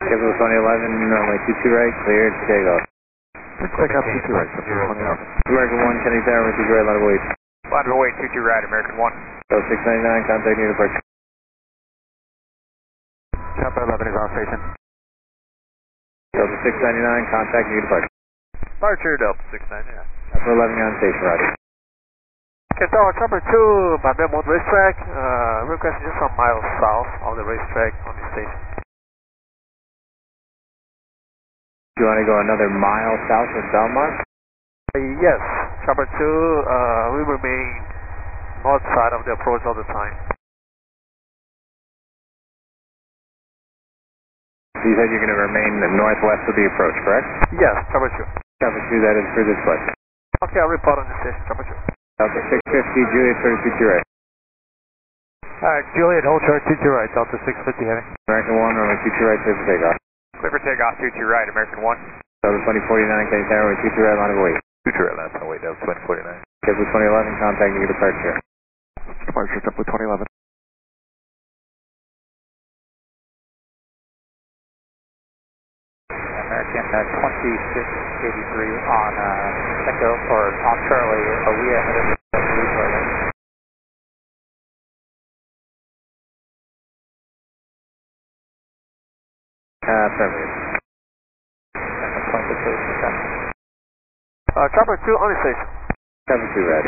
Kevin 2011, runway 22 right, cleared for takeoff. Let's check out 22 right, American 1, Kennedy Tower, 22 right, line of weight. Line of weight, 22 right, American 1. So 699, contact new departure. Chopper 11 is on station. Delta 699, contact new departure. Departure, Delta 699. Chopper 11 on station, roger. Okay, Tower Chopper 2, by Belmont Racetrack, request just some miles south of the racetrack on the station. Do you want to go another mile south of Belmont? Yes, Chopper 2, we remain north side of the approach all the time. So you said you're going to remain northwest of the approach, correct? Yes, Chopper 2. Chopper 2, that is for this flight. Okay, I'll report on the station, Chopper 2. Delta 650, Juliet, 22 right. Juliet, hold short, 22 right, Delta 650 heading. American 1, runway 22 right, clear for takeoff. Clear for takeoff, 22 right, American 1. Delta 2049, Kennedy Tower, runway 22 right, line of weight. 22 right, line of weight, Delta 2049. Kepler 2011, contact new departure. Departure, Kepler 2011. American 2683 on Echo, or on Charlie, we are headed to Louisville. Affirmative. Chopper 2 on the station. Chopper 2 ready.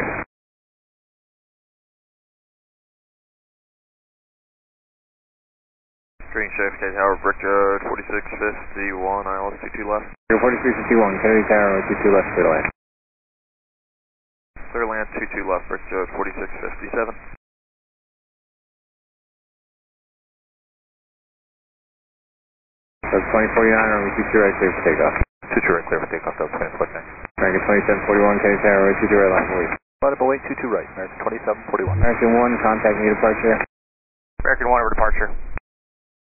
Green Chef, Kennedy Tower, Brickyard, 4651, ILS 22 left. 4351, Kennedy Tower, 22 left, clear land. Clear land, 22 left, Brickyard, 4657. So 2049, runway 22 right, clear for takeoff. 22 right, clear for takeoff, Delta 2049. American 2741, Kennedy Tower, 22 right, line of weight. Line of weight, 22 right, American 2741. American 1, contact new departure. American 1 over departure.